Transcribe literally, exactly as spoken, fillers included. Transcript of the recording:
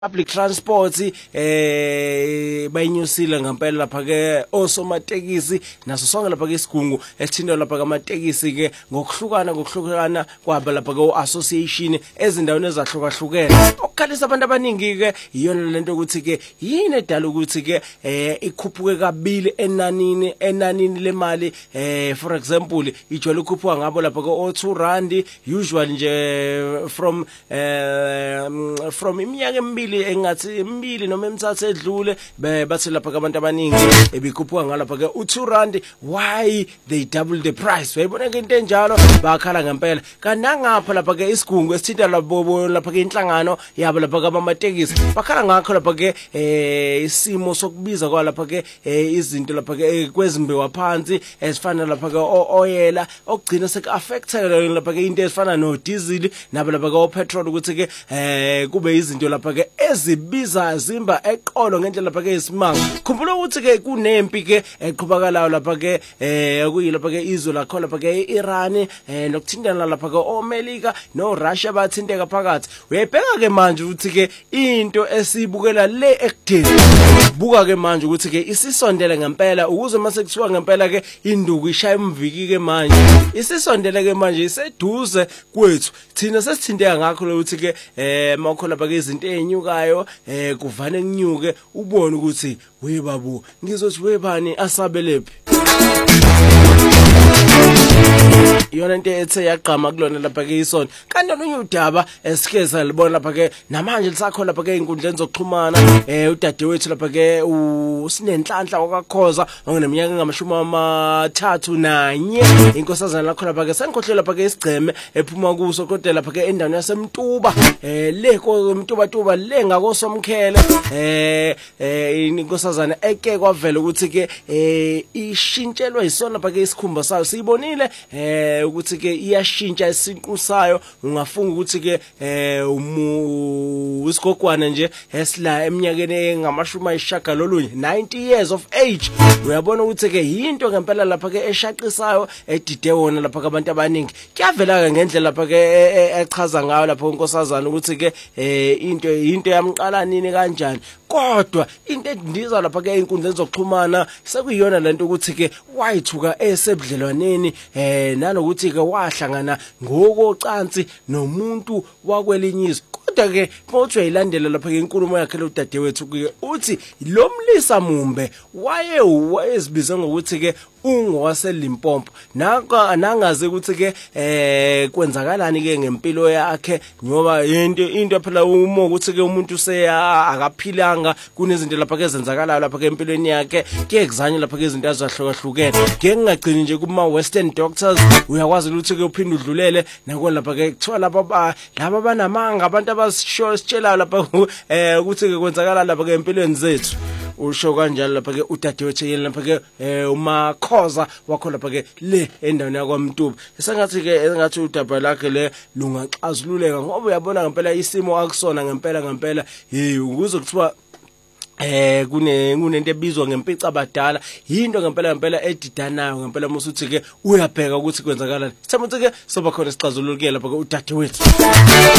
public transport eh bayinyusile ngempela lapha ke osomatekisi naso sonke lapha ke isigungu esithinda lapha kamatekisi ke ngokuhlukana ngokuhlukana kwaba lapha ke association ezindaweni ezahlukahlukene okukhalisa abantu abaningi ke iyona lento ukuthi ke yini edala ukuthi ke eh ikhuphuke kabili enanini enanini lemali eh for example ijwayele ukukhuphuka ngabo lapha ke two rand usually nje from eh from iminyaka emibili engathi emibili noma emithathu edlule bathi lapha abantu abaningi ebikhuphuka ngalapha ke u two rand why they double the price uyibona ke into enjalo bakhala ngempela kanangapha lapha ke isigungu esithinta labo lapha ke inhlangano yabo lapha kabamatekisi bakhala ngakho lapha ke eh isimo sokubiza kwalapha ke izinto lapha ke kwezimbewa phansi esifana lapha ke oyela okugcina sek affected lapha ke into ezifana no diesel nabo lapha ke petrol ukuthi ke eh kube izinto lapha ke ezibiza zimba eqolo ngendlela lapha ke isimanga khumbula ukuthi ke kunempi ke eqhubakalayo lapha ke eh kuyilapha ke izwe lakho lapha ke iIran eh nokuthindana lapha ke oMelika no Russia bathinteka phakathi uyebheka ke manje ukuthi ke into esibukela le ekudeni buka ke manje ukuthi ke isisondele ngempela ukuze mase kuthiwa ngempela ke induku ishaya umviki ke manje isisondele ke manje iseduze kwethu thina sesithinteka ngakho ukuthi ke eh makho lapha ke izinto ezinyukayo eh kuvane kunyuke ubone ukuthi we babu ngizothi webani asabelephi yona into ethe yaqhama kulona lapha ke isona kanti olunye udaba esikeza libona lapha ke namanje lisakho lapha ke inkundleni zokuxhumana eh udadewethu lapha ke usinenhlanhla okakhoza ongeneminyaka ngamashumi amathathu nanye inkosazana lakho lapha ke senkhohle lapha ke isigceme ephuma kuso kodwa lapha ke endaweni yaseMtuba eh le koMtuba tuba le ngakosomkhele eh eh inkosazana eke kwavela ukuthi ke eh ishintshelwe isona lapha ke isikhumba sayo siyibonile eh ukuthi ke iyashintsha isinqu sayo ungafunga ukuthi ke eh usigogwana nje esila eminyakeni engamashumi ayishagalolunye ninety years of age uyabona ukuthi ke into ngempela lapha ke eshaqisayo edide wona lapha kabantu abaningi kuyavela ke ngendlela lapha ke echaza ngayo lapha unkosazana ukuthi ke eh into into yamqala nini kanjani kodwa into endiza lapha ke inkundleni zokuxhumana sekuyiyona lento ukuthi ke wayithuka esebudlelwaneni eh nanokuthi ke wahlangana ngokocansi nomuntu wakwelinyizwe kodwa ke mawuthi uyayilandela lapha ke inkulumo yakhe lo dadewethu uthi lo mlisa mumbe waye wayezibiza ngokuthi ke ungowase Limpopo naka nangaze ukuthi ke eh kwenzakalani ke ngempilo yakhe ngoba into into phela uma ukuthi ke umuntu seya akaphilanga kunezinto lapha ke ezenzakalayo lapha ke empilweni yakhe ke kuzanye lapha ke izinto azahlukahlukene ke ngingagcini nje kuma western doctors uyakwazi ukuthi ke uphinde udlulele nako lapha ke kuthiwa lapha laba banamanga abantu abasisho sitshela lapha eh ukuthi ke kwenzakala lapha ke empilweni zethu usho kanjalo lapha ke udadewethu yena lapha ke uma khoza wakho lapha ke le endaweni yakwaMtuba esengathi ke engathi udaba lakhe le lungaxazululeka ngoba uyabona ngempela isimo akusona ngempela ngempela hey ukuze kuthiwa eh kune kunento ebizwa ngempica abadala into ngempela ngempela edidanayo ngempela musuthi ke uyabheka ukuthi kwenzakalani sithemba ukuthi ke soba khona isixazululo ke lapha ke udadewethu